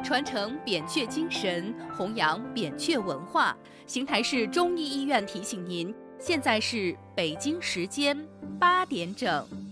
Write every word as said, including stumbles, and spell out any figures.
传承扁鹊精神，弘扬扁鹊文化。邢台市中医医院提醒您，现在是北京时间八点整。